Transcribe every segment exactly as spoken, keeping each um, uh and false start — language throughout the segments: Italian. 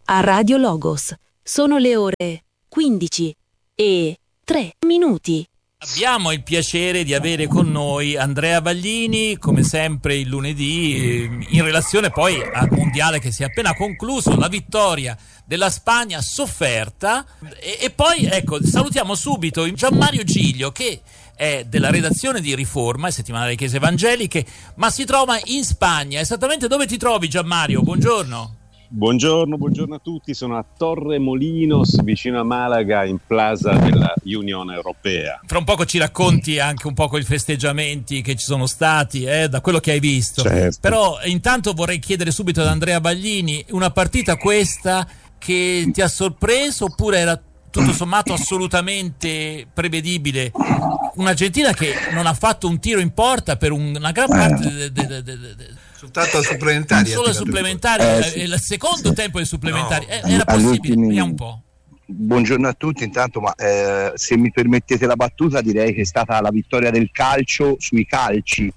a Radio Logos. Sono le ore quindici e tre minuti. Abbiamo il piacere di avere con noi Andrea Vaglini, come sempre il lunedì, in relazione poi al mondiale che si è appena concluso, la vittoria della Spagna sofferta. E, e poi ecco, salutiamo subito Gianmario Giglio, che è della redazione di Riforma, il settimanale delle Chiese Evangeliche, ma si trova in Spagna. Esattamente dove ti trovi, Gianmario? Buongiorno. Buongiorno, buongiorno a tutti. Sono a Torremolinos, vicino a Malaga, in plaza della Unione Europea. Fra un poco ci racconti anche un po' i festeggiamenti che ci sono stati, eh, da quello che hai visto. Certo. Però intanto vorrei chiedere subito ad Andrea Vaglini, una partita questa che ti ha sorpreso oppure era tutto sommato assolutamente prevedibile? Un'Argentina che non ha fatto un tiro in porta per una gran parte de, de, de, de, de, soltanto supplementari, solo supplementari, eh, sì. il secondo tempo dei supplementari, no. era possibile? All'ultimi... Vediamo un po'. Buongiorno a tutti, intanto, ma eh, se mi permettete la battuta, direi che è stata la vittoria del calcio sui calci,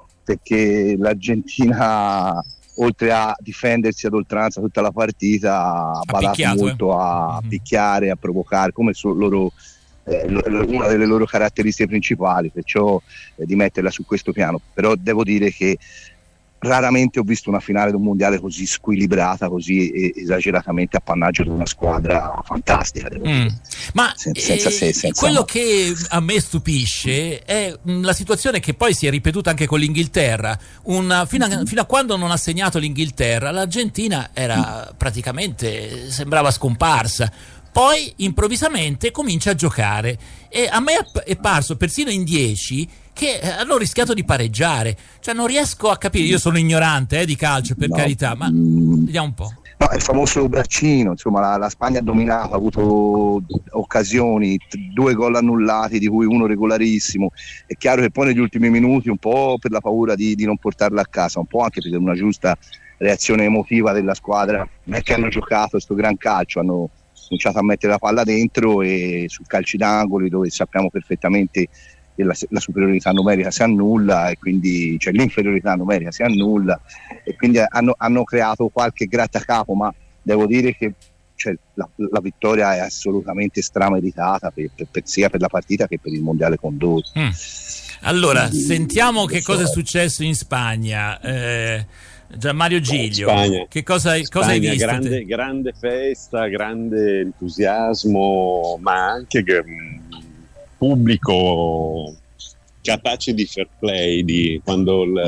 perché l'Argentina, oltre a difendersi ad oltranza tutta la partita, ha badato molto eh. a mm-hmm. picchiare, a provocare, come su loro eh, una delle loro caratteristiche principali, perciò eh, di metterla su questo piano. Però devo dire che raramente ho visto una finale di un mondiale così squilibrata, così esageratamente appannaggio di una squadra fantastica, devo mm. dire. Ma Sen- senza eh, se, senza quello no. che a me stupisce è mh, la situazione che poi si è ripetuta anche con l'Inghilterra. Una, fino, a, fino a quando non ha segnato l'Inghilterra, l'Argentina era mm. praticamente, sembrava scomparsa. Poi improvvisamente comincia a giocare e a me è parso persino in dieci che hanno rischiato di pareggiare. Cioè non riesco a capire, io sono ignorante eh, di calcio, per no. carità, ma vediamo un po'. No, è il famoso braccino, insomma la, la Spagna ha dominato, ha avuto occasioni, t- due gol annullati di cui uno regolarissimo. È chiaro che poi negli ultimi minuti, un po' per la paura di, di non portarla a casa, un po' anche per una giusta reazione emotiva della squadra, non è che hanno giocato questo gran calcio, hanno cominciato a mettere la palla dentro e su calci d'angoli dove sappiamo perfettamente che la, la superiorità numerica si annulla e quindi cioè l'inferiorità numerica si annulla e quindi hanno, hanno creato qualche grattacapo, ma devo dire che cioè, la, la vittoria è assolutamente strameritata per, per, per, sia per la partita che per il mondiale condotto. Mm. Allora, quindi, sentiamo che so. cosa è successo in Spagna. Eh, Gianmario Giglio, Spagna. che cosa, Spagna, cosa hai visto? Grande, grande festa, grande entusiasmo, ma anche che, mh, pubblico capace di fair play, di quando il,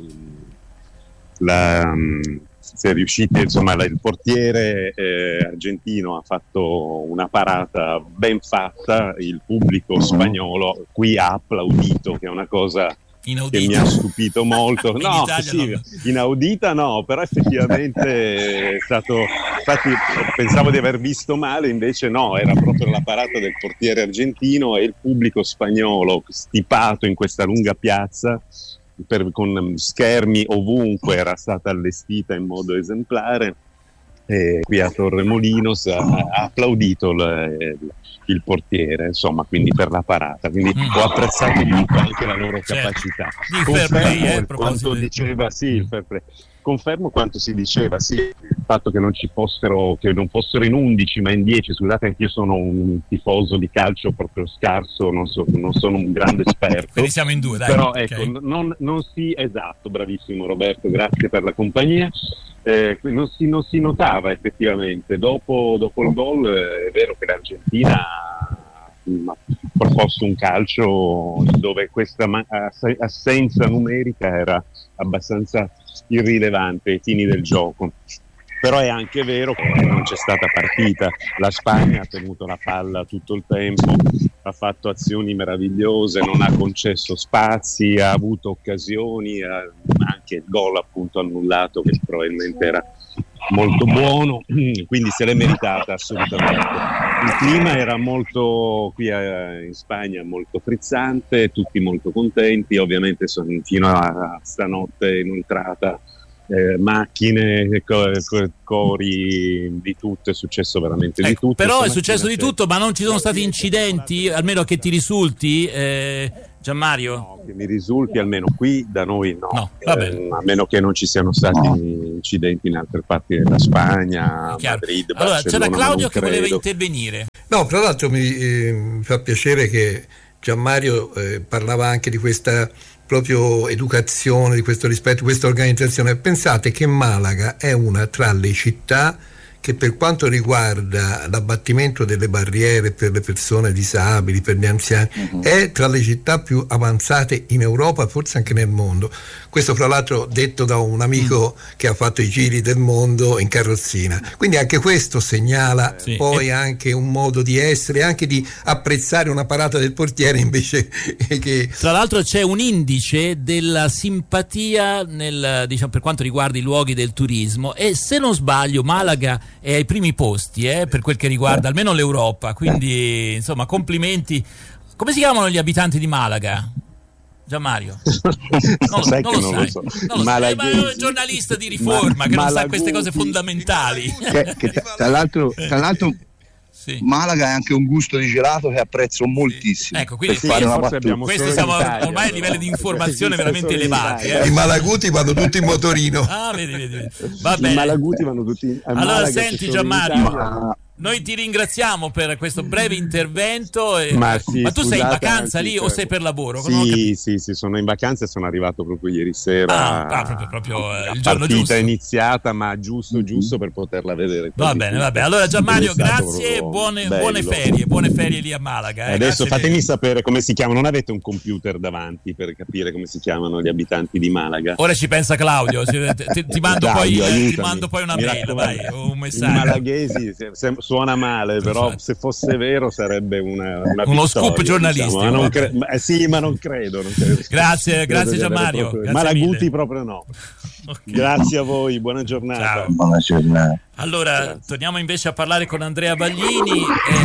la, si è riusciti, insomma, il portiere eh, argentino ha fatto una parata ben fatta, il pubblico spagnolo qui ha applaudito, che è una cosa Inaudita. che mi ha stupito molto. In no, Italia sì, no. Inaudita no, però effettivamente è stato, infatti pensavo di aver visto male, invece no, era proprio la parata del portiere argentino e il pubblico spagnolo stipato in questa lunga piazza per, con schermi ovunque, era stata allestita in modo esemplare. E qui a Torremolinos ha, ha applaudito il, il portiere, insomma, quindi per la parata, quindi mm. ho apprezzato molto anche la loro certo. capacità. Di fair play, eh, quanto diceva sì, il fair play. Confermo quanto si diceva, sì, il fatto che non ci fossero, che non fossero in undici ma in dieci, scusate, anche io sono un tifoso di calcio proprio scarso, non, so, non sono un grande esperto. Quindi siamo in due, dai. Però okay. ecco, non, non si, esatto, bravissimo Roberto, grazie per la compagnia. Eh, non, si, non si notava effettivamente, dopo, dopo il gol eh, è vero che l'Argentina ha proposto un calcio dove questa ma- assenza numerica era abbastanza irrilevante ai fini del gioco, però è anche vero che non c'è stata partita, la Spagna ha tenuto la palla tutto il tempo, ha fatto azioni meravigliose, non ha concesso spazi, ha avuto occasioni, ha anche il gol appunto annullato che probabilmente era molto buono, quindi se l'è meritata assolutamente. Il clima era molto, qui a, in Spagna, molto frizzante, tutti molto contenti, ovviamente sono fino a stanotte inoltrata, eh, macchine, co- co- cori, di tutto, è successo veramente ecco, di tutto. Però è Stamattina successo di tutto, ma non ci sono stati incidenti, almeno che ti risulti, eh, Gianmario? No, che mi risulti, almeno qui da noi no, no vabbè. Eh, a meno che non ci siano stati no. incidenti in altre parti della Spagna, Madrid, allora Barcellona, c'era Claudio che credo. voleva intervenire. No, tra l'altro mi, eh, mi fa piacere che Gianmario eh, parlava anche di questa proprio educazione, di questo rispetto, di questa organizzazione. Pensate che Malaga è una tra le città che, per quanto riguarda l'abbattimento delle barriere per le persone disabili, per gli anziani, uh-huh. è tra le città più avanzate in Europa, forse anche nel mondo. Questo fra l'altro detto da un amico mm. che ha fatto i giri del mondo in carrozzina. Quindi anche questo segnala sì. poi e... anche un modo di essere, anche di apprezzare una parata del portiere invece che... Tra l'altro c'è un indice della simpatia nel, diciamo, per quanto riguarda i luoghi del turismo, e se non sbaglio Malaga è ai primi posti eh, per quel che riguarda almeno l'Europa, quindi insomma complimenti. Come si chiamano gli abitanti di Malaga? Gianmario? Non, sai non, che lo, non sai. lo so. non lo sai, ma è un giornalista di Riforma ma, che non sa queste cose fondamentali. Che, che tra l'altro, tra l'altro sì. Malaga è anche un gusto di gelato che apprezzo moltissimo. Ecco, quindi per fare una questi siamo ormai a livelli di informazione veramente elevati. Eh. I malaguti vanno tutti in motorino. Ah, vedi, vedi, vedi. Va bene. I malaguti vanno tutti in Allora Malaga, senti Gianmario, ma... noi ti ringraziamo per questo breve intervento. E... Ma, sì, ma tu scusate, sei in vacanza anzi, lì o sei per lavoro? Sì, sì, sì, sono in vacanza e sono arrivato proprio ieri sera. Ah, ah proprio, proprio eh, il giorno partita giusto. è iniziata, ma giusto, giusto per poterla vedere. Va bene, va bene. Allora Gianmario, grazie e buone, buone ferie, buone ferie lì a Malaga. Eh. Adesso grazie fatemi di... sapere come si chiamano. Non avete un computer davanti per capire come si chiamano gli abitanti di Malaga? Ora ci pensa Claudio, ti, ti, ti, mando, Claudio, poi, ti mando poi una Mi mail, vai, un messaggio. I malaghesi se, se, suona male, però infatti. Se fosse vero sarebbe una, una uno vittoria, scoop giornalistico. Diciamo. Ma non cre- ma, eh, sì, ma non credo. Non credo. Grazie, credo grazie Gianmario. Proprio... Malaguti proprio no. Okay. Grazie a voi, buona giornata. Ciao. Buona giornata. Allora, grazie. Torniamo invece a parlare con Andrea Baglini.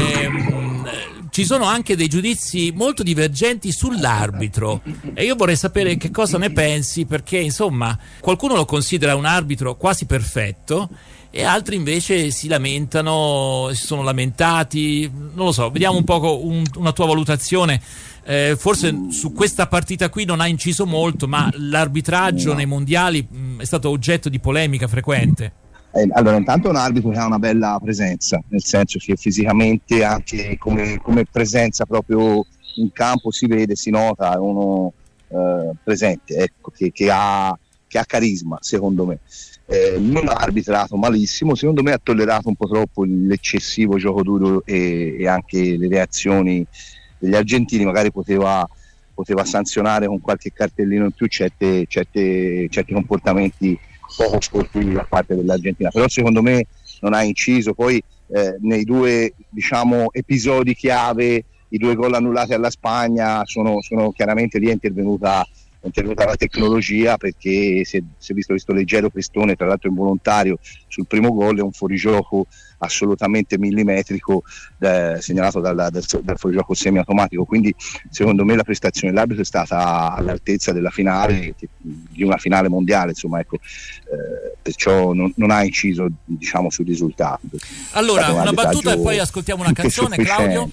Ehm, ci sono anche dei giudizi molto divergenti sull'arbitro e io vorrei sapere che cosa ne pensi, perché insomma qualcuno lo considera un arbitro quasi perfetto e altri invece si lamentano, si sono lamentati, non lo so, vediamo un po' un, una tua valutazione. Eh, forse su questa partita qui non ha inciso molto, ma l'arbitraggio nei mondiali mh, è stato oggetto di polemica frequente. Eh, allora, intanto è un arbitro che ha una bella presenza, nel senso che fisicamente anche come, come presenza proprio in campo si vede, si nota, è uno eh, presente, ecco, che, che, ha, che ha carisma, secondo me. Eh, non ha arbitrato malissimo, secondo me ha tollerato un po' troppo l'eccessivo gioco duro e, e anche le reazioni degli argentini, magari poteva, poteva sanzionare con qualche cartellino in più certe, certe, certi comportamenti poco sportivi da parte dell'Argentina, però secondo me non ha inciso. Poi eh, nei due diciamo episodi chiave, i due gol annullati alla Spagna, sono, sono chiaramente lì è intervenuta è intervenuta la tecnologia, perché si è, si è visto questo leggero pestone, tra l'altro involontario, sul primo gol, è un fuorigioco assolutamente millimetrico eh, segnalato dal, dal, dal fuorigioco semiautomatico, quindi secondo me la prestazione dell'arbitro è stata all'altezza della finale, di una finale mondiale, insomma, ecco, eh, perciò non, non ha inciso diciamo sul risultato. Allora un una battuta e poi ascoltiamo una canzone. Claudio?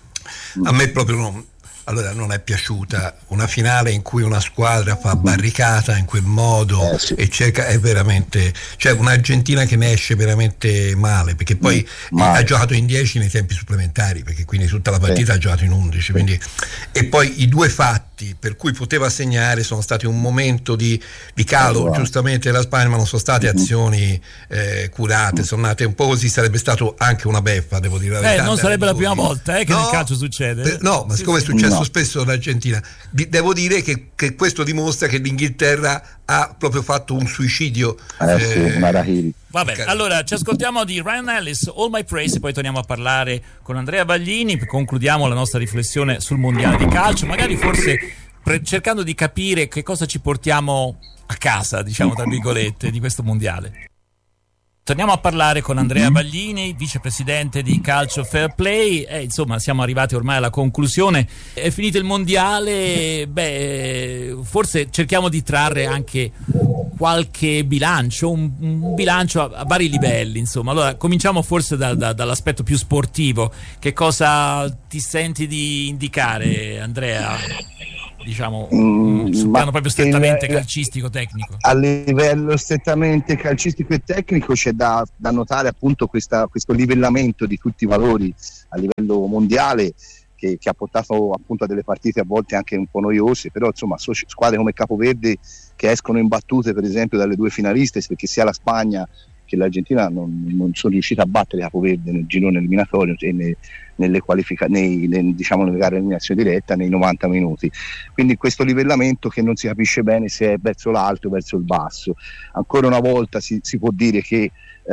A me proprio non Allora non è piaciuta una finale in cui una squadra fa barricata in quel modo eh, sì. e cerca, è veramente, cioè un'Argentina che ne esce veramente male, perché poi mm, ha giocato in dieci nei tempi supplementari, perché quindi tutta la partita sì. ha giocato in undici, quindi, e poi i due fatti per cui poteva segnare sono stati un momento di, di calo oh, giustamente della Spagna, ma non sono state mm-hmm. azioni eh, curate, mm. sono nate un po' così, sarebbe stato anche una beffa, devo dire la eh, verità. Non sarebbe la prima volta eh, che no, nel calcio succede. Per, no, ma siccome è successo no. spesso l'Argentina, devo dire che, che questo dimostra che l'Inghilterra ha proprio fatto un suicidio. Eh, eh, sì, va bene, allora ci ascoltiamo di Ryan Ellis, All My Praise, e poi torniamo a parlare con Andrea Baglini, concludiamo la nostra riflessione sul mondiale di calcio, magari forse pre- cercando di capire che cosa ci portiamo a casa, diciamo tra virgolette, di questo mondiale. Torniamo a parlare con Andrea Baglini, vicepresidente di Calcio Fair Play. Eh, insomma, siamo arrivati ormai alla conclusione. È finito il mondiale. Beh, forse cerchiamo di trarre anche qualche bilancio, un, un bilancio a, a vari livelli. Insomma, allora cominciamo forse da, da, dall'aspetto più sportivo. Che cosa ti senti di indicare, Andrea? diciamo mm, sul piano proprio strettamente il, calcistico tecnico? A livello strettamente calcistico e tecnico c'è da, da notare appunto questa, questo livellamento di tutti i valori a livello mondiale che, che ha portato appunto a delle partite a volte anche un po' noiose, però insomma squadre come Capoverde che escono imbattute per esempio dalle due finaliste, perché sia la Spagna che l'Argentina non, non sono riuscite a battere Capoverde nel girone eliminatorio e ne, nelle qualifica, nei, nei, diciamo nelle gare eliminazione diretta nei novanta minuti. Quindi questo livellamento che non si capisce bene se è verso l'alto o verso il basso. Ancora una volta si, si può dire che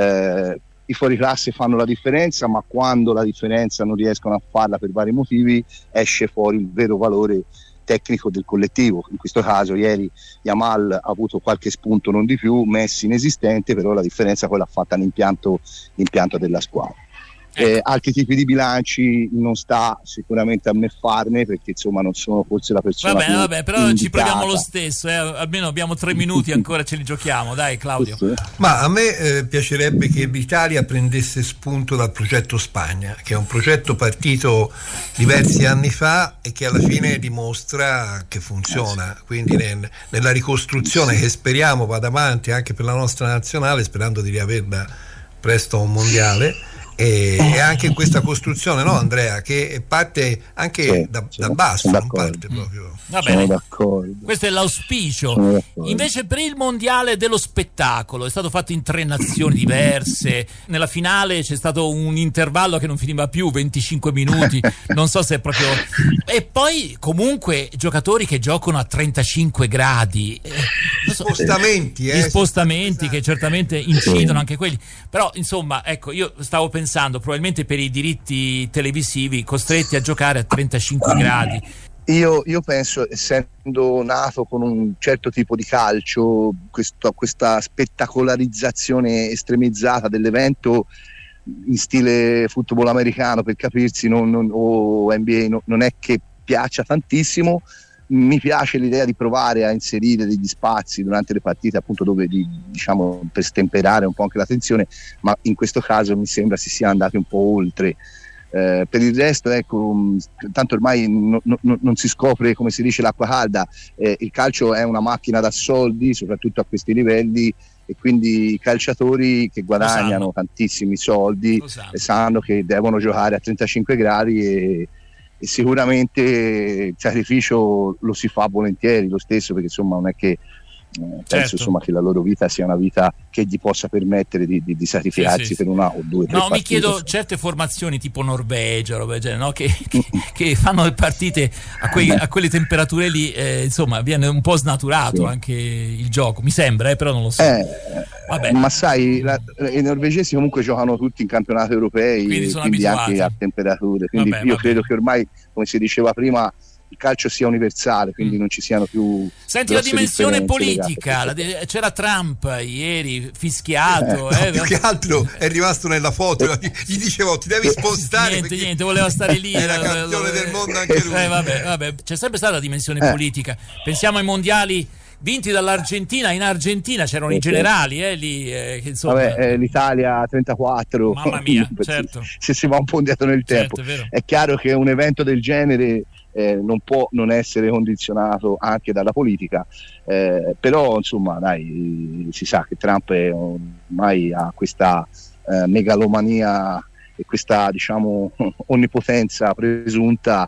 eh, i fuoriclasse fanno la differenza, ma quando la differenza non riescono a farla per vari motivi esce fuori il vero valore tecnico del collettivo. In questo caso ieri Yamal ha avuto qualche spunto, non di più, Messi inesistente, però la differenza poi l'ha fatta l'impianto, l'impianto della squadra. Eh, altri tipi di bilanci non sta sicuramente a me farne, perché insomma non sono forse la persona vabbè, più vabbè, però indicata. Ci proviamo lo stesso, eh? Almeno abbiamo tre minuti ancora, ce li giochiamo, dai Claudio. Sì, sì. Ma a me eh, piacerebbe che l'Italia prendesse spunto dal progetto Spagna, che è un progetto partito diversi anni fa e che alla fine dimostra che funziona, quindi nel, nella ricostruzione che speriamo vada avanti anche per la nostra nazionale, sperando di riaverla presto a un mondiale. E, e anche in questa costruzione, no Andrea, che parte anche sì, da, sì, da basso, non parte Mm. proprio. Va Sono bene, d'accordo. questo è l'auspicio. Sono d'accordo. Invece per il mondiale dello spettacolo è stato fatto in tre nazioni diverse, nella finale c'è stato un intervallo che non finiva più, venticinque minuti, non so se è proprio, e poi comunque giocatori che giocano a trentacinque gradi, eh, non so, Spostamenti, gli eh, spostamenti che certamente incidono anche quelli, però insomma ecco, io stavo pensando probabilmente per i diritti televisivi costretti a giocare a trentacinque gradi. Io, io penso, essendo nato con un certo tipo di calcio, questo, questa spettacolarizzazione estremizzata dell'evento in stile football americano, per capirsi, non, non, o N B A, no, non è che piaccia tantissimo. Mi piace l'idea di provare a inserire degli spazi durante le partite, appunto, dove di, diciamo per stemperare un po' anche la tensione, ma in questo caso mi sembra si sia andati un po' oltre. Eh, per il resto, ecco, tanto ormai no, no, non si scopre, come si dice, l'acqua calda. Eh, il calcio è una macchina da soldi, soprattutto a questi livelli, e quindi i calciatori che guadagnano tantissimi soldi sanno. sanno che devono giocare a trentacinque gradi e e sicuramente il sacrificio lo si fa volentieri lo stesso, perché insomma non è che eh, penso certo. insomma che la loro vita sia una vita che gli possa permettere di, di, di sacrificarsi sì, sì, per una o due tre no partite. Mi chiedo certe formazioni tipo Norvegia, roba del genere, no? che, che, che fanno le partite a, quei, a quelle temperature lì, eh, insomma viene un po' snaturato sì. anche il gioco, mi sembra, eh, però non lo so. eh, Vabbè. Ma sai, la, i norvegesi comunque giocano tutti in campionati europei, quindi, e sono quindi abituati. anche a temperature, quindi vabbè, io vabbè. credo che ormai, come si diceva prima, il calcio sia universale, quindi mm. non ci siano più. Senti la dimensione politica, la de- c'era Trump ieri fischiato, eh, eh, no, più che altro è rimasto nella foto, gli dicevo ti devi spostare, niente niente, voleva stare lì, era campione del mondo anche lui. Eh, vabbè, vabbè. C'è sempre stata la dimensione eh. politica, pensiamo ai mondiali vinti dall'Argentina. In Argentina c'erano i generali, eh, lì, eh, che insomma. Vabbè, eh, l'Italia trentaquattro. Mamma mia, certo. Se si va un po' indietro nel certo, tempo. È, vero. È chiaro che un evento del genere eh, non può non essere condizionato anche dalla politica, eh, però insomma dai, si sa che Trump è ormai ha questa eh, megalomania e questa, diciamo, onnipotenza presunta.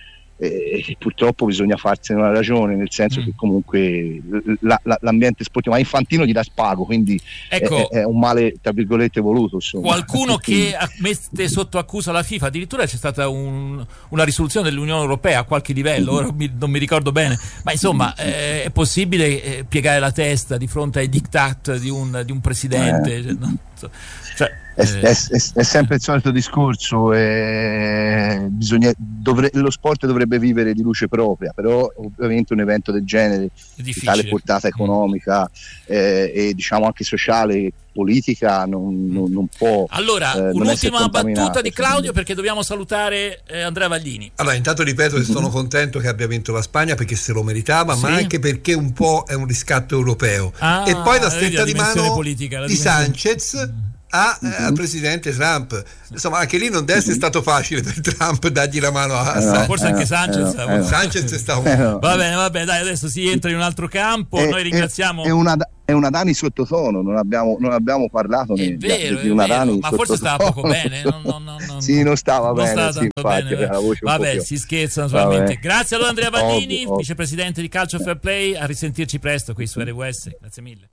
E purtroppo bisogna farsene una ragione, nel senso mm. che comunque la, la, l'ambiente sportivo, ma Infantino gli dà spago, quindi ecco, è, è un male tra virgolette voluto, insomma. Qualcuno che mette sotto accusa la FIFA, addirittura c'è stata un, una risoluzione dell'Unione Europea a qualche livello, ora mi, non mi ricordo bene, ma insomma eh, è possibile eh, piegare la testa di fronte ai diktat di un, di un presidente, eh. cioè, no? Cioè, È, è, è, è sempre il solito discorso, eh, bisogna, dovre, lo sport dovrebbe vivere di luce propria, però ovviamente un evento del genere di tale portata economica eh, e diciamo anche sociale, politica, non, non, non può. Allora, eh, un'ultima battuta di Claudio, perché dobbiamo salutare eh, Andrea Vaglini. Allora, intanto ripeto che sono contento che abbia vinto la Spagna, perché se lo meritava, sì. ma anche perché un po' è un riscatto europeo. Ah, e poi la stretta di mano politica, di Sanchez a, eh, al presidente Trump. Insomma, anche lì non deve essere stato facile per Trump dargli la mano a Eh no, Sanchez. Forse eh anche no, Sanchez. eh no, eh no. Sanchez è stato Eh no. Va bene, va bene, dai, adesso si entra in un altro campo. È- Noi ringraziamo. È, è una, è una Dani sottotono, non abbiamo, non abbiamo parlato È di, vero, di è una vero, Dani ma forse stava sottotono. poco bene. Non, non, non, non- Sì, non stava non bene, stava sì, tanto infatti, bene. aveva la voce un po' Vabbè, più- si scherza naturalmente. Vabbè. Grazie allora Andrea Vallini, Ovvio, ovvio. vicepresidente di Calcio Fair Play. A risentirci presto qui su R W S. Grazie mille.